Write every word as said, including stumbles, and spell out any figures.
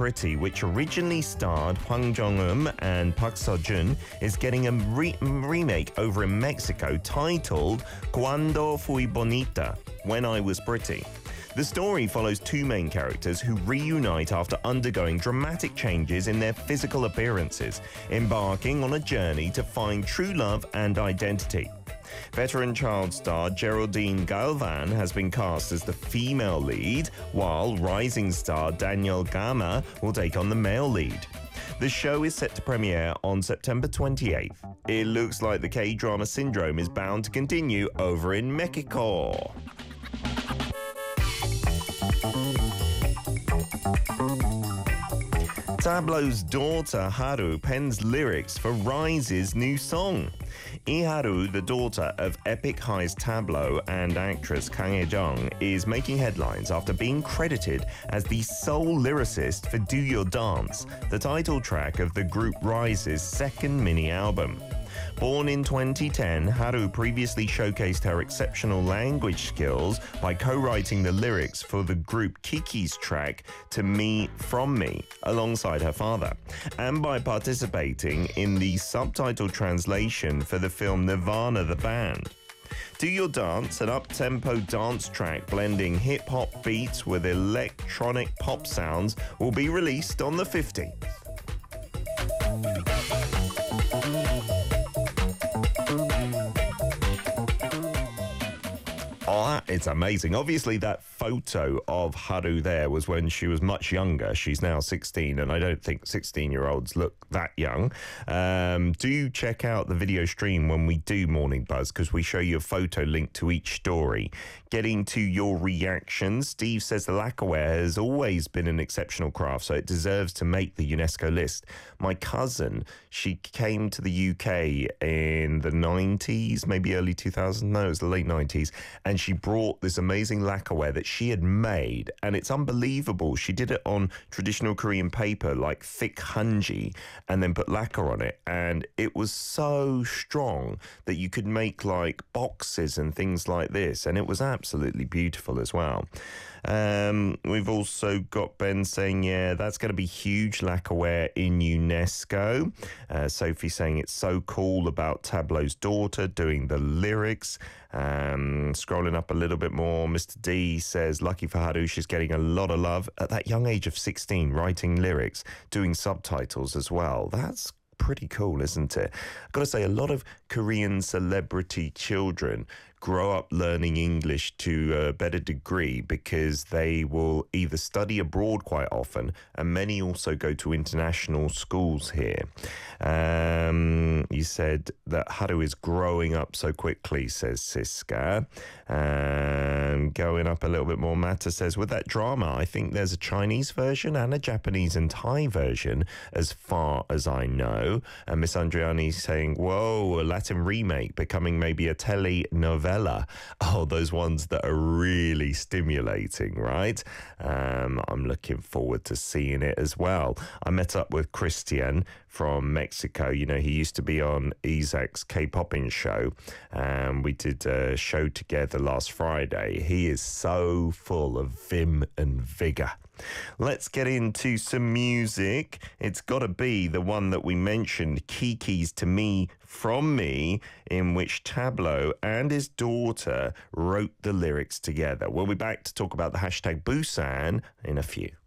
Pretty, which originally starred Hwang Jong-eum and Park Seo-joon, is getting a re- remake over in Mexico titled Cuando Fui Bonita, When I Was Pretty. The story follows two main characters who reunite after undergoing dramatic changes in their physical appearances, embarking on a journey to find true love and identity. Veteran child star Geraldine Galvan has been cast as the female lead, while rising star Daniel Gama will take on the male lead. The show is set to premiere on September twenty-eighth. It looks like the K-drama syndrome is bound to continue over in Mexico. Tableau's daughter Haru pens lyrics for Rise's new song. Lee Haru, the daughter of Epic High's Tableau and actress Kang Hae-jung, is making headlines after being credited as the sole lyricist for Do Your Dance, the title track of the group Rise's second mini-album. Born in twenty ten, Haru previously showcased her exceptional language skills by co-writing the lyrics for the group Kiki's track To Me From Me alongside her father, and by participating in the subtitle translation for the film Nirvana the Band. Do Your Dance, an up-tempo dance track blending hip-hop beats with electronic pop sounds, will be released on the fifteenth. Oh, it's amazing. Obviously, that photo of Haru there was when she was much younger. She's now sixteen, and I don't think sixteen-year-olds look that young. Um, do check out the video stream when we do Morning Buzz, because we show you a photo linked to each story. Getting to your reactions, Steve says the lacquerware has always been an exceptional craft, so it deserves to make the UNESCO list. My cousin, she came to the U K in the nineties, maybe early two thousands. No, it was the late nineties, and she brought this amazing lacquerware that she had made, and it's unbelievable. She did it on traditional Korean paper, like thick hanji, and then put lacquer on it, and it was so strong that you could make like boxes and things like this, and it was absolutely beautiful as well. Um, we've also got Ben saying, yeah, that's going to be huge, lacquerware in UNESCO. Uh, Sophie saying it's so cool about Tableau's daughter doing the lyrics. Um, scrolling up a little bit more, Mister D says, lucky for Haru, she's getting a lot of love at that young age of sixteen, writing lyrics, doing subtitles as well. That's pretty cool, isn't it? I've got to say, a lot of Korean celebrity children grow up learning English to a better degree because they will either study abroad quite often, and many also go to international schools here. Um, you said that Haru is growing up so quickly, says Siska. Um, going up a little bit more, Mata says, with that drama, I think there's a Chinese version and a Japanese and Thai version, as far as I know. And Miss Andriani saying, whoa, a Latin remake becoming maybe a telenovela. Oh, those ones that are really stimulating, right? Um, I'm looking forward to seeing it as well. I met up with Christian from Mexico. You know, he used to be on Isaac's K-Popping show, and we did a show together last Friday. He is so full of vim and vigor. Let's get into some music. It's got to be the one that we mentioned, Kiki's To Me From Me, in which Tableau and his daughter wrote the lyrics together. We'll be back to talk about the hashtag Busan in a few.